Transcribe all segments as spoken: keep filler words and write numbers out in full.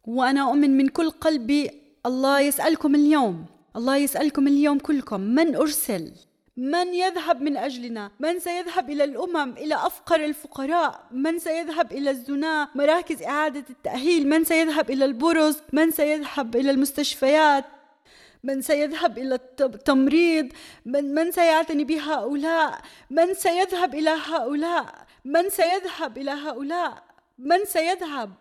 وأنا أؤمن من كل قلبي. الله يسألكم اليوم، الله يسألكم اليوم كلكم: من أرسل؟ من يذهب من أجلنا؟ من سيذهب إلى الأمم، إلى أفقر الفقراء؟ من سيذهب إلى الزنا، مراكز إعادة التأهيل؟ من سيذهب إلى البرص؟ من سيذهب إلى المستشفيات؟ من سيذهب إلى التمريض؟ من, من سيعتني بهؤلاء؟ من سيذهب إلى هؤلاء؟ من سيذهب إلى هؤلاء؟ من سيذهب؟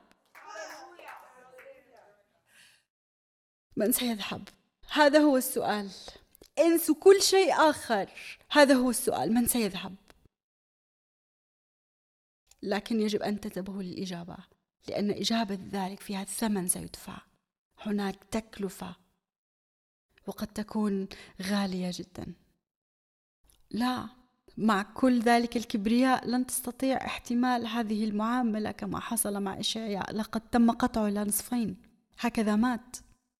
من سيذهب؟ هذا هو السؤال. انسوا كل شيء آخر، هذا هو السؤال: من سيذهب؟ لكن يجب أن تنتبهوا للإجابة، لأن إجابة ذلك فيها ثمن سيدفع. هناك تكلفة وقد تكون غالية جدا. لا، مع كل ذلك الكبرياء لن تستطيع احتمال هذه المعاملة كما حصل مع إشعياء. لقد تم قطعه إلى نصفين، هكذا مات.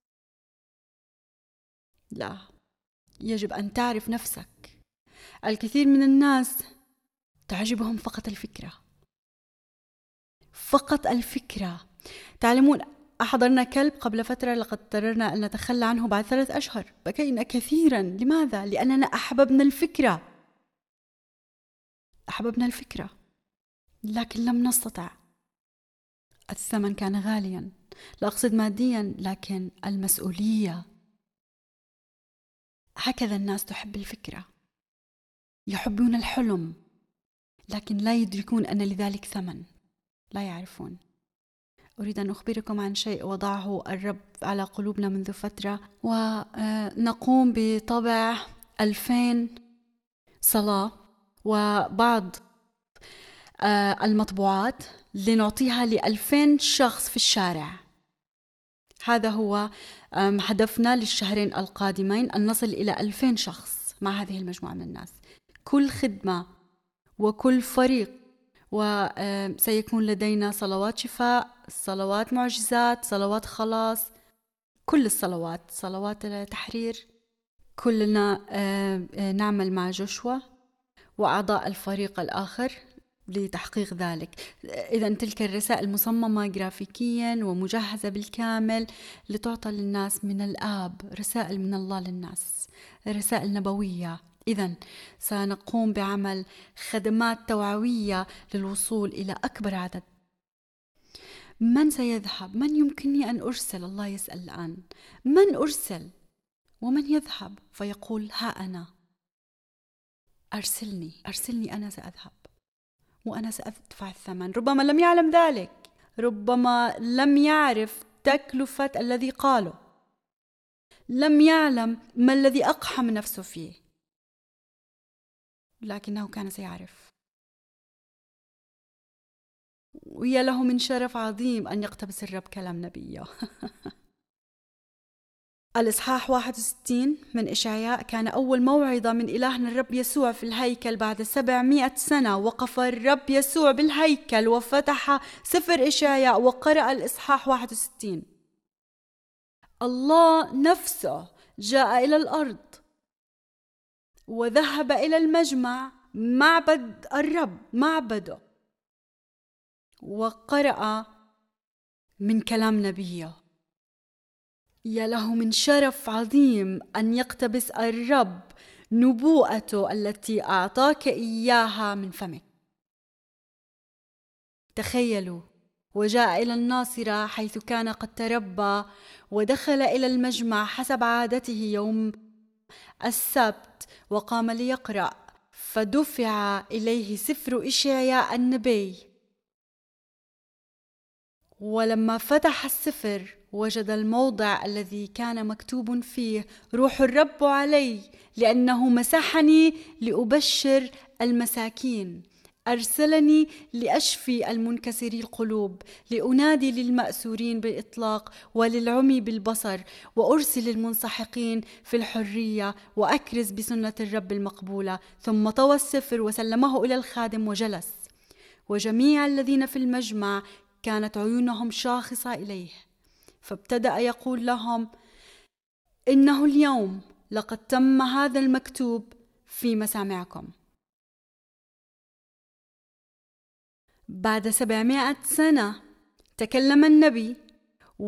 لا، يجب أن تعرف نفسك. الكثير من الناس تعجبهم فقط الفكرة، فقط الفكرة. تعلمون، أحضرنا كلب قبل فترة، لقد اضطررنا أن نتخلى عنه بعد ثلاث أشهر. بكينا كثيرا. لماذا؟ لأننا أحببنا الفكرة، أحببنا الفكرة لكن لم نستطع. الثمن كان غاليا، لا أقصد ماديا، لكن المسؤولية. هكذا الناس تحب الفكرة، يحبون الحلم، لكن لا يدركون أن لذلك ثمن، لا يعرفون. أريد أن أخبركم عن شيء وضعه الرب على قلوبنا منذ فترة، ونقوم بطبع ألفين صلاة وبعض المطبوعات لنعطيها لألفين شخص في الشارع. هذا هو هدفنا للشهرين القادمين، أن نصل إلى ألفين شخص مع هذه المجموعة من الناس. كل خدمة وكل فريق، وسيكون لدينا صلوات شفاء، صلوات معجزات، صلوات خلاص، كل الصلوات، صلوات تحرير. كلنا نعمل مع جوشوا وأعضاء الفريق الآخر لتحقيق ذلك. إذن تلك الرسائل مصممة جرافيكيا ومجهزة بالكامل لتعطى للناس من الآب، رسائل من الله للناس، رسائل نبوية. إذن سنقوم بعمل خدمات توعوية للوصول إلى أكبر عدد. من سيذهب؟ من يمكنني أن أرسل؟ الله يسأل الآن: من أرسل؟ ومن يذهب فيقول: ها أنا، أرسلني، أرسلني، أنا سأذهب وأنا سأدفع الثمن. ربما لم يعلم ذلك، ربما لم يعرف تكلفة الذي قاله، لم يعلم ما الذي أقحم نفسه فيه، لكنه كان سيعرف. ويا له من شرف عظيم أن يقتبس الرب كلام نبيه. الإصحاح واحد وستين من إشعياء كان أول موعظة من إلهنا الرب يسوع في الهيكل بعد سبعمائة سنة. وقف الرب يسوع بالهيكل وفتح سفر إشعياء وقرأ الإصحاح واحد وستين. الله نفسه جاء إلى الأرض وذهب إلى المجمع، معبد الرب، معبده، وقرأ من كلام نبيه. يا له من شرف عظيم أن يقتبس الرب نبوءته التي أعطاك إياها من فمك. تخيلوا، وجاء إلى الناصرة حيث كان قد تربى، ودخل إلى المجمع حسب عادته يوم السبت، وقام ليقرأ، فدفع إليه سفر إشعياء النبي. ولما فتح السفر وجد الموضع الذي كان مكتوب فيه: روح الرب علي لأنه مسحني لأبشر المساكين، أرسلني لأشفي المنكسري القلوب، لأنادي للمأسورين بالإطلاق وللعمي بالبصر، وأرسل المنسحقين في الحرية، وأكرز بسنة الرب المقبولة. ثم طوى السفر وسلمه إلى الخادم وجلس. وجميع الذين في المجمع كانت عيونهم شاخصة إليه، فابتدأ يقول لهم: إنه اليوم لقد تم هذا المكتوب في مسامعكم. بعد سبعمائة سنة تكلم النبي